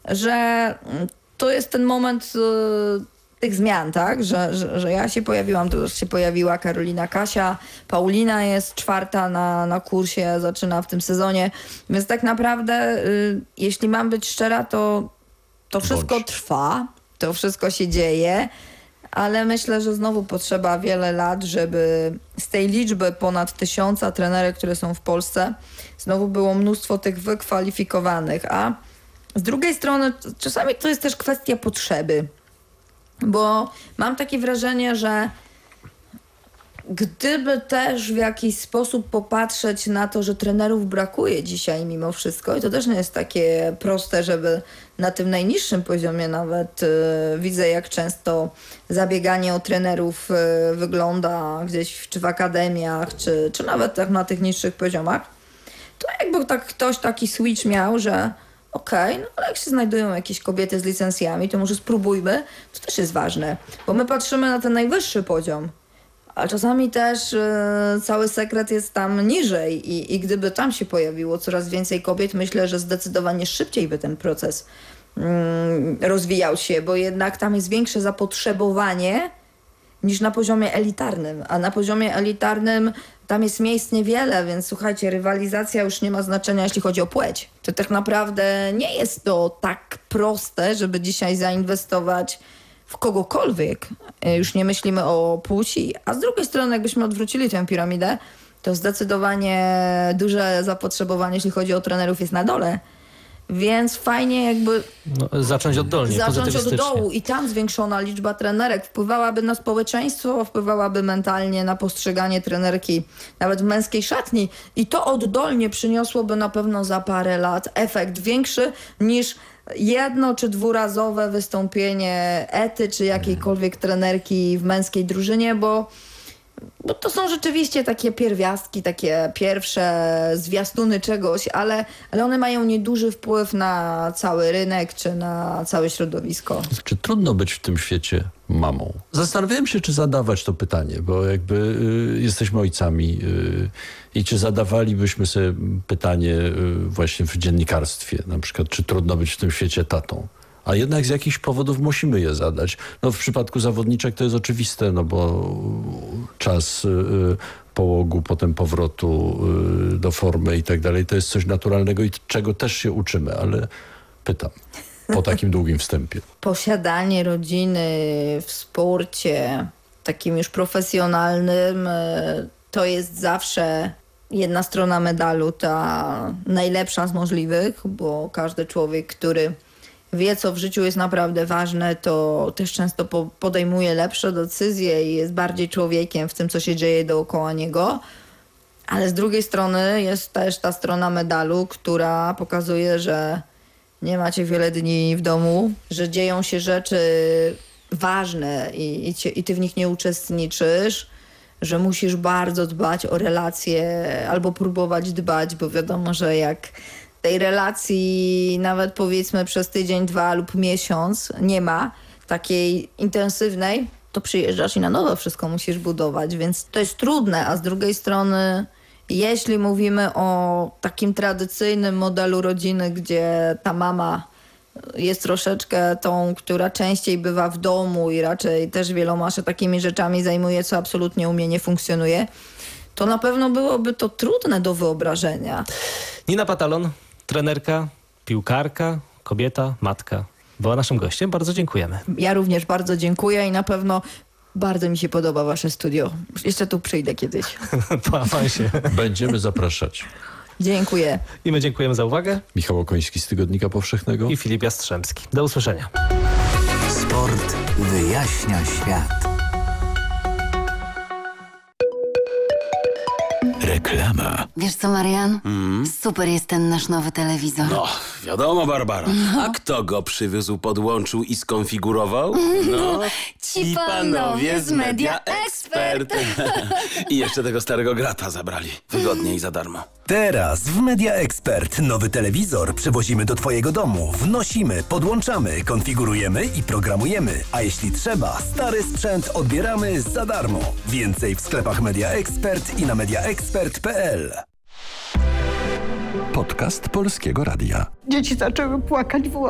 że to jest ten moment tych zmian, tak? Że ja się pojawiłam, to też się pojawiła Karolina Kasia, Paulina jest 4. na kursie, zaczyna w tym sezonie, więc tak naprawdę jeśli mam być szczera, to wszystko trwa, to wszystko się dzieje, ale myślę, że znowu potrzeba wiele lat, żeby z tej liczby ponad 1000 trenerek, które są w Polsce, znowu było mnóstwo tych wykwalifikowanych, a z drugiej strony czasami to jest też kwestia potrzeby, bo mam takie wrażenie, że gdyby też w jakiś sposób popatrzeć na to, że trenerów brakuje dzisiaj mimo wszystko i to też nie jest takie proste, żeby na tym najniższym poziomie nawet widzę, jak często zabieganie o trenerów wygląda gdzieś czy w akademiach, czy nawet tak na tych niższych poziomach, to jakby tak ktoś taki switch miał, że okej, no ale jak się znajdują jakieś kobiety z licencjami, to może spróbujmy, to też jest ważne, bo my patrzymy na ten najwyższy poziom, a czasami też cały sekret jest tam niżej i gdyby tam się pojawiło coraz więcej kobiet, myślę, że zdecydowanie szybciej by ten proces rozwijał się, bo jednak tam jest większe zapotrzebowanie niż na poziomie elitarnym, a na poziomie elitarnym tam jest miejsc niewiele, więc słuchajcie, rywalizacja już nie ma znaczenia, jeśli chodzi o płeć. To tak naprawdę nie jest to tak proste, żeby dzisiaj zainwestować w kogokolwiek. Już nie myślimy o płci, a z drugiej strony jakbyśmy odwrócili tę piramidę, to zdecydowanie duże zapotrzebowanie, jeśli chodzi o trenerów, jest na dole. Więc fajnie jakby zacząć oddolnie, zacząć od dołu i tam zwiększona liczba trenerek wpływałaby na społeczeństwo, wpływałaby mentalnie na postrzeganie trenerki nawet w męskiej szatni i to oddolnie przyniosłoby na pewno za parę lat efekt większy niż 1- czy 2-razowe wystąpienie Ety czy jakiejkolwiek trenerki w męskiej drużynie, bo to są rzeczywiście takie pierwiastki, takie pierwsze zwiastuny czegoś, ale one mają nieduży wpływ na cały rynek czy na całe środowisko. Czy trudno być w tym świecie mamą? Zastanawiałem się, czy zadawać to pytanie, bo jakby jesteśmy ojcami i czy zadawalibyśmy sobie pytanie właśnie w dziennikarstwie, na przykład, czy trudno być w tym świecie tatą. A jednak z jakichś powodów musimy je zadać. No w przypadku zawodniczek to jest oczywiste, no bo czas połogu, potem powrotu do formy i tak dalej, to jest coś naturalnego i czego też się uczymy, ale pytam po takim długim wstępie. Posiadanie rodziny w sporcie takim już profesjonalnym to jest zawsze jedna strona medalu, ta najlepsza z możliwych, bo każdy człowiek, który wie, co w życiu jest naprawdę ważne, to też często podejmuje lepsze decyzje i jest bardziej człowiekiem w tym, co się dzieje dookoła niego. Ale z drugiej strony jest też ta strona medalu, która pokazuje, że nie macie wiele dni w domu, że dzieją się rzeczy ważne i ty w nich nie uczestniczysz, że musisz bardzo dbać o relacje albo próbować dbać, bo wiadomo, że jak tej relacji nawet powiedzmy przez tydzień, 2 lub miesiąc nie ma takiej intensywnej, to przyjeżdżasz i na nowo wszystko musisz budować, więc to jest trudne, a z drugiej strony jeśli mówimy o takim tradycyjnym modelu rodziny, gdzie ta mama jest troszeczkę tą, która częściej bywa w domu i raczej też wieloma się takimi rzeczami zajmuje, co absolutnie u mnie nie funkcjonuje, to na pewno byłoby to trudne do wyobrażenia. Nina Patalon, trenerka, piłkarka, kobieta, matka, była naszym gościem. Bardzo dziękujemy. Ja również bardzo dziękuję i na pewno bardzo mi się podoba wasze studio. Jeszcze tu przyjdę kiedyś. Po awansie. Będziemy zapraszać. Dziękuję. I my dziękujemy za uwagę. Michał Okoński z Tygodnika Powszechnego I Filip Jastrzębski. Do usłyszenia. Sport wyjaśnia świat. Reklama. Wiesz co, Marian? Super jest ten nasz nowy telewizor. No, wiadomo, Barbara. A kto go przywiózł, podłączył i skonfigurował? No, Ci panowie z Media Expert. I jeszcze tego starego grata zabrali. Wygodnie i za darmo. Teraz w Media Expert nowy telewizor przywozimy do twojego domu. Wnosimy, podłączamy, konfigurujemy i programujemy. A jeśli trzeba, stary sprzęt odbieramy za darmo. Więcej w sklepach Media Expert i na mediaexpert.pl. Podcast Polskiego Radia. Dzieci zaczęły płakać w